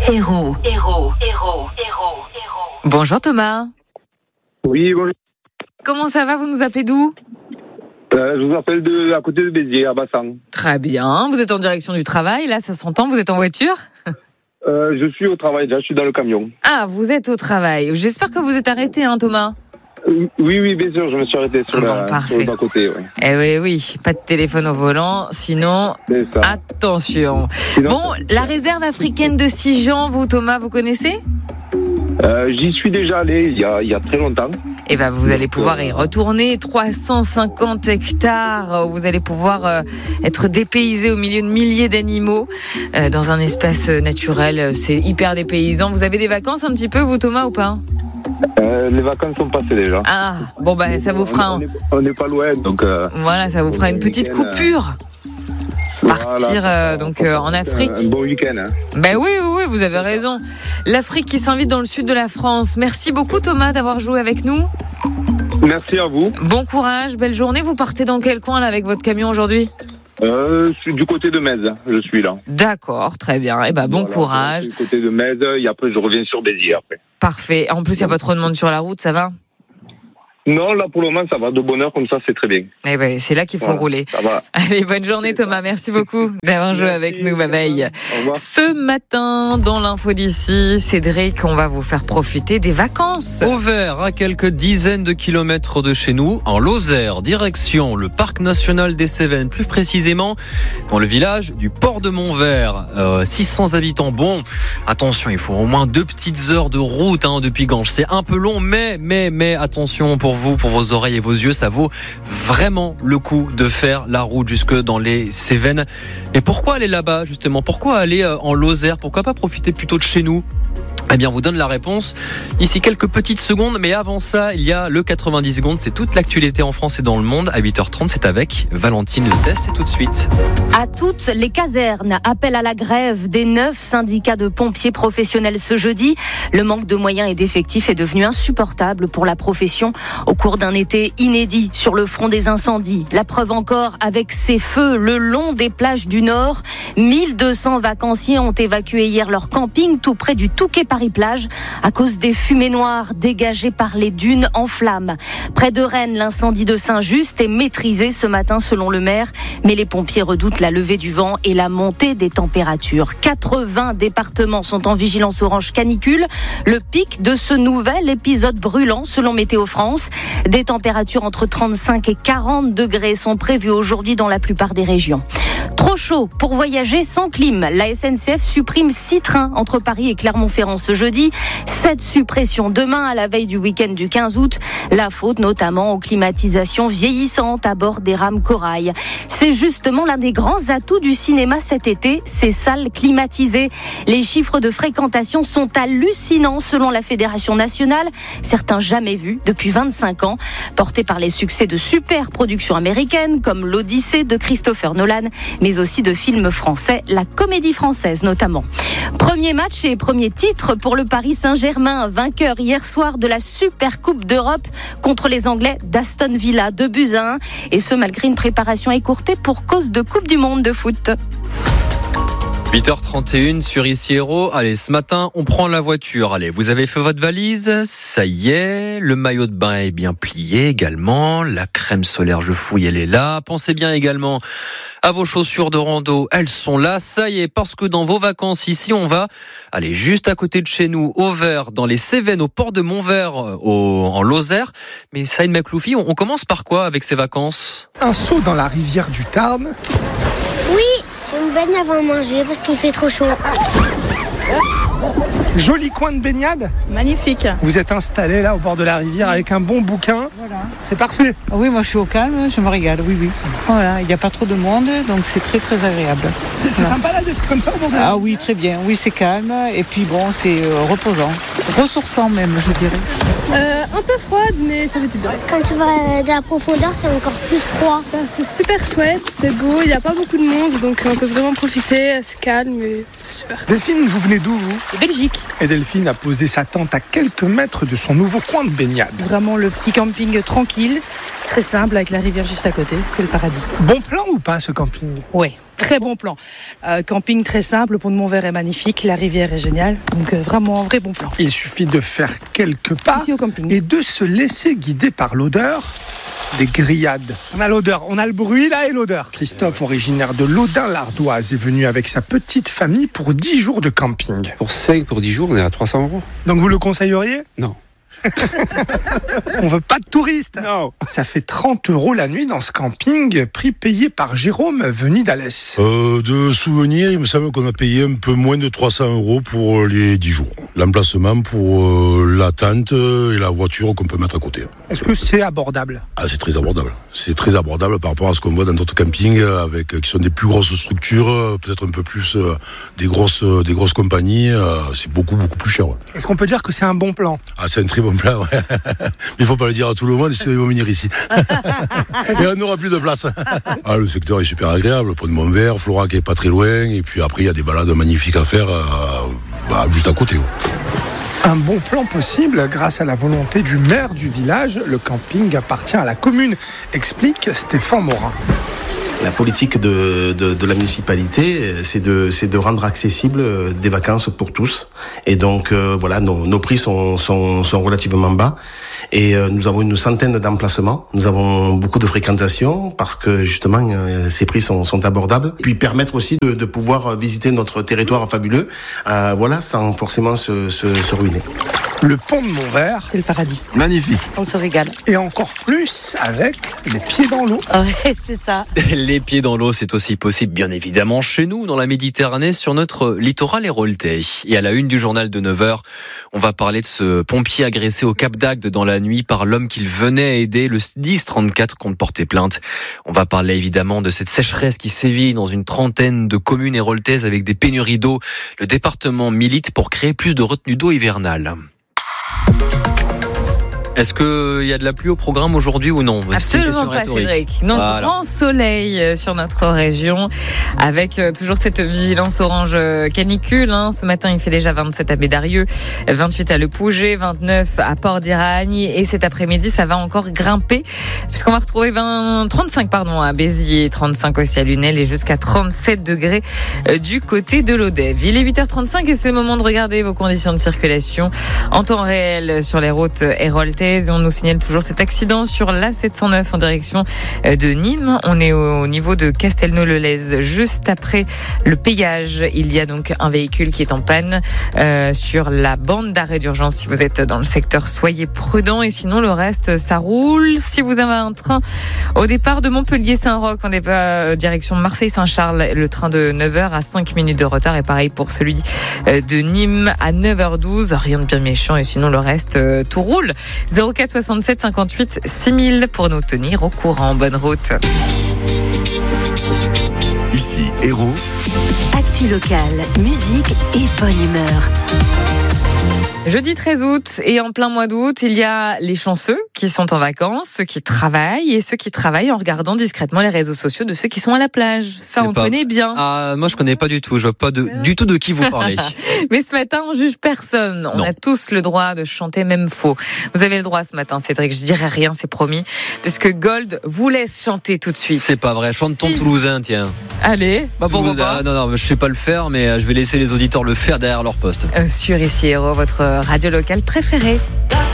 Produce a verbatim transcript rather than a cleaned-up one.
Héros, héros, héros, héros, héros. Bonjour Thomas. Oui, bonjour. Comment ça va? Vous nous appelez d'où? Euh, je vous appelle de à côté de Béziers, à Bassang. Très bien. Vous êtes en direction du travail, là, ça s'entend. Vous êtes en voiture? Euh, je suis au travail, là, je suis dans le camion. Ah, vous êtes au travail. J'espère que vous êtes arrêté, hein, Thomas? Euh, oui, oui, bien sûr, je me suis arrêté sur, Bon, la, parfait. sur le bas-côté. Ouais. Eh oui, oui, pas de téléphone au volant, sinon, C'est ça. attention. Sinon, Bon, la réserve africaine de Sijan, vous, Thomas, vous connaissez? euh, j'y suis déjà allé il y a, il y a très longtemps. Eh ben, vous allez pouvoir y retourner. trois cent cinquante hectares. Vous allez pouvoir euh, être dépaysé au milieu de milliers d'animaux euh, dans un espace naturel. C'est hyper dépaysant. Vous avez des vacances un petit peu, vous, Thomas, ou pas? Euh, les vacances sont passées déjà. Ah, bon, bah, ça vous fera un... On n'est pas loin, donc... Euh, Voilà, ça vous fera une petite week-end, coupure. Partir voilà, euh, donc euh, en Afrique. Un bon week-end. Hein. Ben oui, oui, oui, vous avez raison. L'Afrique qui s'invite dans le sud de la France. Merci beaucoup Thomas d'avoir joué avec nous. Merci à vous. Bon courage, belle journée. Vous partez dans quel coin là avec votre camion aujourd'hui? Euh, je suis du côté de Metz, je suis là. D'accord, très bien. Eh ben bon Voilà, courage. Du côté de Metz, et après je reviens sur Béziers après. Parfait. En plus, il n'y a pas trop de monde sur la route, ça va? Non, là pour le moment ça va, de bonne heure comme ça, c'est très bien. Eh ben, c'est là qu'il faut Voilà, rouler. ça va. Allez, bonne journée Thomas. Merci beaucoup d'avoir joué avec nous. Bye bye. Au revoir. Ce matin, dans l'info d'ici, Cédric, on va vous faire profiter des vacances. Auvers, à quelques dizaines de kilomètres de chez nous, en Lozère, direction le parc national des Cévennes, plus précisément dans le village du Port de Montvert. Euh, six cents habitants. Bon, attention, il faut au moins deux petites heures de route hein, depuis Ganges. C'est un peu long, mais, mais, mais attention pour vous, pour vos oreilles et vos yeux, ça vaut vraiment le coup de faire la route jusque dans les Cévennes. Et pourquoi aller là-bas, justement? Pourquoi aller en Lozère? Pourquoi pas profiter plutôt de chez nous? Eh bien, on vous donne la réponse ici quelques petites secondes, mais avant ça, il y a le quatre-vingt-dix secondes, c'est toute l'actualité en France et dans le monde. À huit heures trente, c'est avec Valentine Letes, c'est tout de suite. À toutes les casernes, appel à la grève des neuf syndicats de pompiers professionnels ce jeudi. Le manque de moyens et d'effectifs est devenu insupportable pour la profession au cours d'un été inédit sur le front des incendies. La preuve encore avec ces feux le long des plages du Nord. mille deux cents vacanciers ont évacué hier leur camping tout près du Touquet Paris-Plage à cause des fumées noires dégagées par les dunes en flammes. Près de Rennes, l'incendie de Saint-Just est maîtrisé ce matin selon le maire, mais les pompiers redoutent la levée du vent et la montée des températures. quatre-vingts départements sont en vigilance orange canicule, le pic de ce nouvel épisode brûlant selon Météo France. Des températures entre trente-cinq et quarante degrés sont prévues aujourd'hui dans la plupart des régions. Trop chaud pour voyager sans clim. La S N C F supprime six trains entre Paris et Clermont-Ferrand ce jeudi. Sept suppressions demain à la veille du week-end du quinze août. La faute notamment aux climatisations vieillissantes à bord des rames Corail. C'est justement l'un des grands atouts du cinéma cet été, ces salles climatisées. Les chiffres de fréquentation sont hallucinants selon la Fédération nationale, certains jamais vus depuis vingt-cinq ans, portés par les succès de super productions américaines comme l'Odyssée de Christopher Nolan, mais aussi de films français, la Comédie Française notamment. Premier match et premier titre pour le Paris Saint-Germain, vainqueur hier soir de la Super Coupe d'Europe contre les Anglais d'Aston Villa, deux buts à un, et ce malgré une préparation écourtée pour cause de Coupe du Monde de foot. huit heures trente et une sur Ici Héros. Allez, ce matin, on prend la voiture. Allez, vous avez fait votre valise, ça y est. Le maillot de bain est bien plié également. La crème solaire, je fouille, elle est là. Pensez bien également à vos chaussures de rando, elles sont là. Ça y est, parce que dans vos vacances ici, on va aller juste à côté de chez nous, Auvers, dans les Cévennes, au port de Montvert, au, en Lozère. Mais Saïd Makloufi, on, on commence par quoi avec ces vacances? Un saut dans la rivière du Tarn. Oui, je me baigne avant de manger parce qu'il fait trop chaud. Joli coin de baignade. Magnifique. Vous êtes installé là au bord de la rivière avec un bon bouquin. Voilà. C'est parfait. Oui, moi je suis au calme, je me régale, oui, oui. Voilà, il n'y a pas trop de monde, donc c'est très très agréable. C'est, c'est voilà. sympa là d'être comme ça au bord de la rivière. Ah oui, très bien. Oui, c'est calme et puis bon, c'est euh, reposant. Ressourçant même, je dirais. Euh, un peu froide, mais ça fait du bien. Quand tu vas dans la profondeur, c'est encore plus froid. Ben, c'est super chouette, c'est beau, il n'y a pas beaucoup de monde, donc on peut vraiment profiter, c'est calme et c'est super. Delphine, vous venez d'où vous? De Belgique. Et Delphine a posé sa tente à quelques mètres de son nouveau coin de baignade. Vraiment le petit camping tranquille, Très simple, avec la rivière juste à côté, c'est le paradis. Bon plan ou pas ce camping? Oui, très bon plan. Euh, camping très simple, le pont de Montvert est magnifique, la rivière est géniale, donc euh, vraiment un vrai bon plan. Il suffit de faire quelques pas Ici au camping. et de se laisser guider par l'odeur des grillades. On a l'odeur, on a le bruit là et l'odeur. Christophe, originaire de Laudun-l'Ardoise, est venu avec sa petite famille pour dix jours de camping. Pour cinq, pour dix jours, on est à trois cents euros. Donc vous le conseilleriez? Non. On veut pas de touristes. Non. Ça fait trente euros la nuit dans ce camping, prix payé par Jérôme, venu d'Alès. Euh, de souvenir, il me semble qu'on a payé un peu moins de trois cents euros pour les dix jours. L'emplacement pour euh, la tente et la voiture qu'on peut mettre à côté. Est-ce que c'est abordable? Ah, c'est très abordable. C'est très abordable par rapport à ce qu'on voit dans d'autres campings, avec qui sont des plus grosses structures, peut-être un peu plus euh, des grosses, euh, des grosses compagnies. Euh, c'est beaucoup, beaucoup plus cher. Ouais. Est-ce qu'on peut dire que c'est un bon plan? Ah, c'est un très bon plan, ouais. Mais il faut pas le dire à tout le monde, sinon ils vont venir ici. Et on n'aura plus de place. Ah, le secteur est super agréable, le pont de Montvert, Florac est pas très loin, et puis après il y a des balades magnifiques à faire euh, bah, juste à côté. Ouais. Un bon plan possible grâce à la volonté du maire du village. Le camping appartient à la commune, explique Stéphane Morin. La politique de, de, de la municipalité, c'est de, c'est de rendre accessible des vacances pour tous. Et donc, euh, voilà, nos, nos prix sont, sont, sont relativement bas. Et euh, nous avons une centaine d'emplacements. Nous avons beaucoup de fréquentation parce que, justement, euh, ces prix sont, sont abordables. Puis permettre aussi de, de pouvoir visiter notre territoire fabuleux, euh, voilà, sans forcément se, se, se ruiner. Le pont de Montvert, c'est le paradis. Magnifique. On se régale. Et encore plus avec les pieds dans l'eau. Ouais, c'est ça. Les pieds dans l'eau, c'est aussi possible, bien évidemment, chez nous, dans la Méditerranée, sur notre littoral héroltais. Et à la une du journal de neuf heures, on va parler de ce pompier agressé au Cap d'Agde dans la nuit par l'homme qu'il venait aider, le dix trente-quatre compte porter plainte. On va parler évidemment de cette sécheresse qui sévit dans une trentaine de communes héroltaises avec des pénuries d'eau. Le département milite pour créer plus de retenues d'eau hivernales. Est-ce qu'il y a de la pluie au programme aujourd'hui ou non? Absolument pas, Cédric. Non, voilà. Grand soleil sur notre région avec toujours cette vigilance orange canicule. Hein. Ce matin, il fait déjà vingt-sept à Bédarieux, vingt-huit à Le Pouget, vingt-neuf à Port-d'Iragne. Et cet après-midi, ça va encore grimper puisqu'on va retrouver vingt, trente-cinq pardon, à Béziers, trente-cinq aussi à Lunel et jusqu'à trente-sept degrés du côté de l'Odève. Il est huit heures trente-cinq et c'est le moment de regarder vos conditions de circulation en temps réel sur les routes héroltaises. Et on nous signale toujours cet accident sur l'A sept cent neuf en direction de Nîmes. On est au niveau de Castelnau-le-Lez, juste après le péage. Il y a donc un véhicule qui est en panne euh, sur la bande d'arrêt d'urgence. Si vous êtes dans le secteur, soyez prudents. Et sinon, le reste, ça roule. Si vous avez un train au départ de Montpellier-Saint-Roch, en départ euh, direction Marseille-Saint-Charles, le train de neuf heures à cinq minutes de retard. Et pareil pour celui de Nîmes à neuf heures douze. Rien de bien méchant. Et sinon, le reste, euh, tout roule. zéro quatre soixante-sept cinquante-huit six mille pour nous tenir au courant. Bonne route. Ici, Héros. Actu locale, musique et bonne humeur. Jeudi treize août et en plein mois d'août, il y a les chanceux qui sont en vacances, ceux qui travaillent et ceux qui travaillent en regardant discrètement les réseaux sociaux de ceux qui sont à la plage. Ça, C'est on pas... connaît bien. Ah, moi, je connais pas du tout. Je vois pas de... du tout de qui vous parlez. Mais ce matin, on juge personne. On non. a tous le droit de chanter, même faux. Vous avez le droit ce matin, Cédric. Je dirai rien, c'est promis. Puisque Gold vous laisse chanter tout de suite. C'est pas vrai. Chante ton si. Toulousain, tiens. Allez, bah pourquoi pas. Ah, non, non, je sais pas le faire, mais je vais laisser les auditeurs le faire derrière leur poste. Euh, sur Ici Héros, votre radio locale préférée.